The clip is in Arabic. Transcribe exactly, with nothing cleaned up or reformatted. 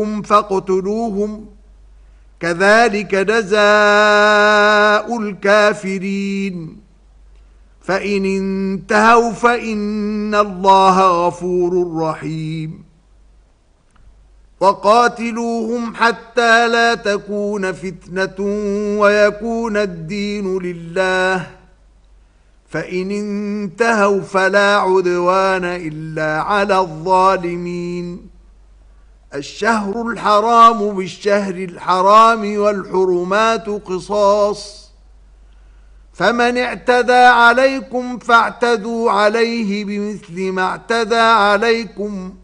فاقتلوهم كذلك جزاء الكافرين فإن انتهوا فإن الله غفور رحيم وقاتلوهم حتى لا تكون فتنة ويكون الدين لله فإن انتهوا فلا عدوان إلا على الظالمين الشهر الحرام بالشهر الحرام والحرمات قصاص فمن اعتدى عليكم فاعتدوا عليه بمثل ما اعتدى عليكم